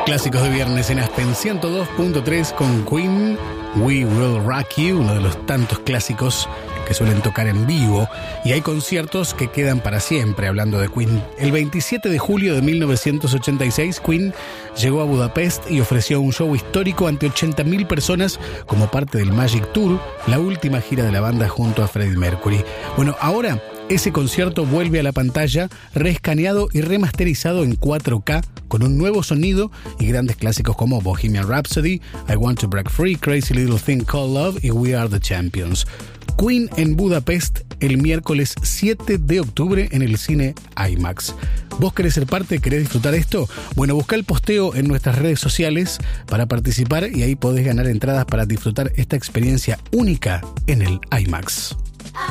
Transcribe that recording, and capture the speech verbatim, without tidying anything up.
Clásicos de viernes en Aspen ciento dos punto tres con Queen, We Will Rock You, uno de los tantos clásicos que suelen tocar en vivo, y hay conciertos que quedan para siempre, hablando de Queen. El veintisiete de julio de mil novecientos ochenta y seis, Queen llegó a Budapest y ofreció un show histórico ante ochenta mil personas como parte del Magic Tour, la última gira de la banda junto a Freddie Mercury. Bueno, ahora ese concierto vuelve a la pantalla, reescaneado y remasterizado en cuatro K, con un nuevo sonido y grandes clásicos como Bohemian Rhapsody, I Want to Break Free, Crazy Little Thing Called Love y We Are the Champions. Queen en Budapest el miércoles siete de octubre en el cine IMAX. ¿Vos querés ser parte? ¿Querés disfrutar esto? Bueno, busca el posteo en nuestras redes sociales para participar y ahí podés ganar entradas para disfrutar esta experiencia única en el IMAX.